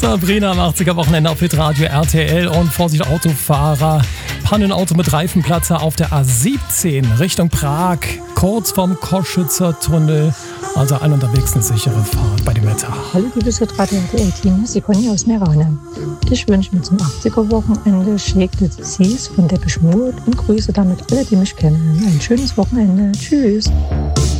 Sabrina am 80er-Wochenende auf Hitradio RTL und Vorsicht Autofahrer. Pannenauto mit Reifenplatzer auf der A17 Richtung Prag, kurz vom Koschützer Tunnel. Also allen unterwegs eine sichere Fahrt bei dem Wetter. Hallo liebes Hitradio RTL-Team, Sie kommen aus Merane. Ich wünsche mir zum 80er-Wochenende Shake the Disease von Depeche Mode und grüße damit alle, die mich kennen. Ein schönes Wochenende. Tschüss.